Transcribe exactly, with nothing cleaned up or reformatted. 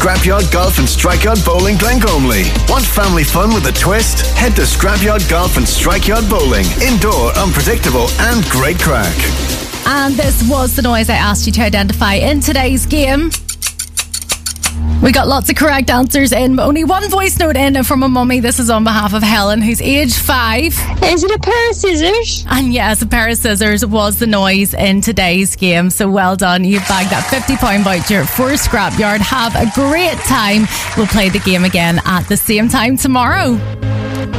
Scrapyard Golf and Strikeyard Bowling Glengormley. Want family fun with a twist? Head to Scrapyard Golf and Strikeyard Bowling. Indoor, unpredictable and great crack. And this was the noise I asked you to identify in today's game. We got lots of correct answers in, but only one voice note in from a mummy. This is on behalf of Helen, who's age five. Is it a pair of scissors? And yes, a pair of scissors was the noise in today's game. So well done. You've bagged that fifty pound voucher for Scrapyard. Have a great time. We'll play the game again at the same time tomorrow.